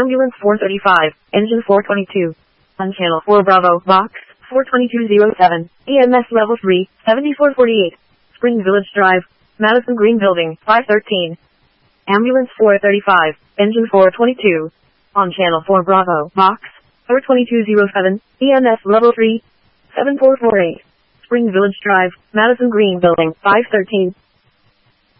Ambulance 435, Engine 422. On Channel 4 Bravo, Box 42207, EMS Level 3, 7448. Spring Village Drive, Madison Green Building, 513. Ambulance 435, Engine 422. On Channel 4 Bravo, Box 42207, EMS Level 3, 7448. Spring Village Drive, Madison Green Building, 513.